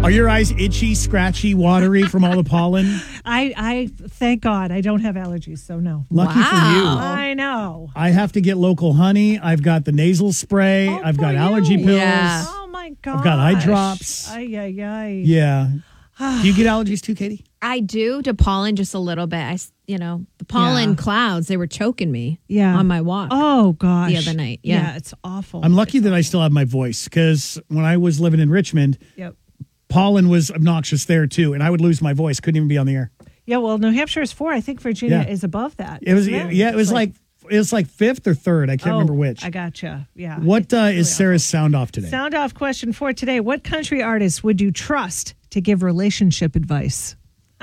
Are your eyes itchy, scratchy, watery from all the pollen? I thank God I don't have allergies, so no. Lucky for you. I know. I have to get local honey. I've got the nasal spray. I've got allergy pills. Yeah. Oh my God. I've got eye drops. Ay, ay, ay. Yeah. Do you get allergies too, Katie? I do to pollen just a little bit. The pollen clouds, they were choking me on my walk. Oh, gosh. The other night. Yeah, it's awful. I'm lucky that I still have my voice because when I was living in Richmond, pollen was obnoxious there too, and I would lose my voice. Couldn't even be on the air. Yeah, well, New Hampshire is 4. I think Virginia is above that. It was it was like 5th or 3rd. I can't remember which. I gotcha. Yeah. What is Sarah's sound off today? Sound off question for today. What country artist would you trust to give relationship advice?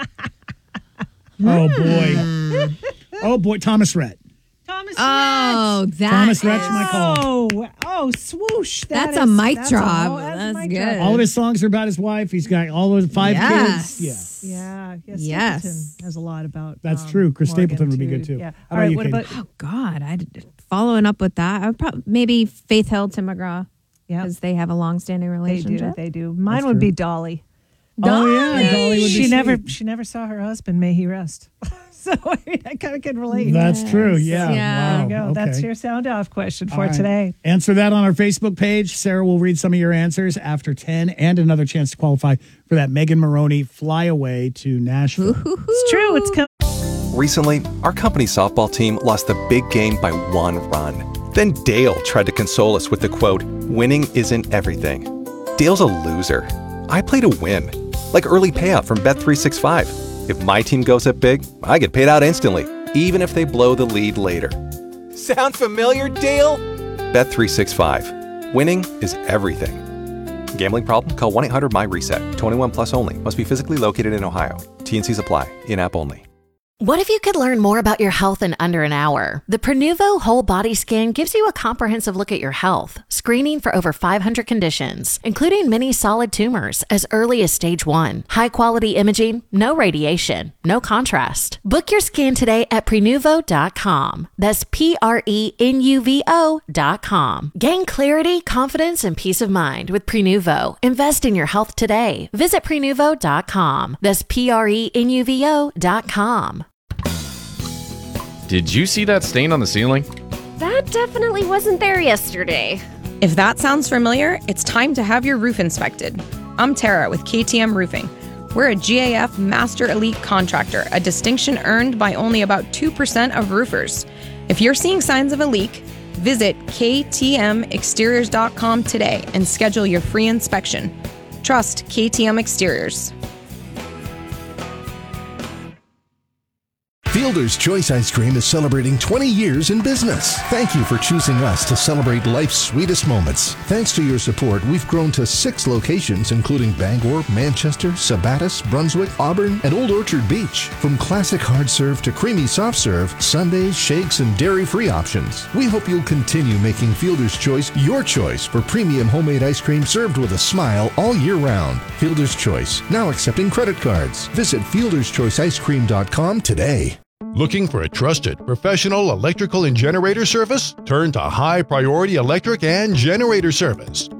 Oh boy, Thomas Rhett. Thomas Rhett's my call. Oh, swoosh. That's a mic drop. That's good. All of his songs are about his wife. He's got all those 5 kids. Yeah. Yes. Stapleton has a lot about. That's true. Chris Morgan Stapleton would be good too. Yeah. How All right. you, What Katie? about? Oh God, following up with that, I would probably maybe Faith Hill, Tim McGraw. Yeah, because they have a long-standing relationship. They do. Mine would be Dolly. Oh yeah, Dolly would be she never saw her husband. May he rest. So I kind of can relate. That's true. Yeah. There Wow. you go. Okay. That's your sound off question for right. today. Answer that on our Facebook page. Sarah will read some of your answers after 10 and another chance to qualify for that Megan Maroney flyaway to Nashville. It's true. It's coming. Recently, our company softball team lost the big game by 1 run. Then Dale tried to console us with the quote, "Winning isn't everything." Dale's a loser. I play to win. Like early payout from Bet365. If my team goes up big, I get paid out instantly, even if they blow the lead later. Sound familiar, Dale? Bet365. Winning is everything. Gambling problem? Call 1-800-MY-RESET. 21 plus only. Must be physically located in Ohio. T&Cs apply. In-app only. What if you could learn more about your health in under an hour? The Prenuvo Whole Body Scan gives you a comprehensive look at your health, screening for over 500 conditions, including many solid tumors as early as stage 1. High-quality imaging, no radiation, no contrast. Book your scan today at Prenuvo.com. That's Prenuvo.com. Gain clarity, confidence, and peace of mind with Prenuvo. Invest in your health today. Visit Prenuvo.com. That's Prenuvo.com. Did you see that stain on the ceiling? That definitely wasn't there yesterday. If that sounds familiar, it's time to have your roof inspected. I'm Tara with KTM Roofing. We're a GAF Master Elite Contractor, a distinction earned by only about 2% of roofers. If you're seeing signs of a leak, visit ktmexteriors.com today and schedule your free inspection. Trust KTM Exteriors. Fielder's Choice Ice Cream is celebrating 20 years in business. Thank you for choosing us to celebrate life's sweetest moments. Thanks to your support, we've grown to 6 locations, including Bangor, Manchester, Sabattus, Brunswick, Auburn, and Old Orchard Beach. From classic hard serve to creamy soft serve, sundaes, shakes, and dairy-free options. We hope you'll continue making Fielder's Choice your choice for premium homemade ice cream served with a smile all year round. Fielder's Choice, now accepting credit cards. Visit fielderschoiceicecream.com today. Looking for a trusted, professional electrical and generator service? Turn to High Priority Electric and Generator Service.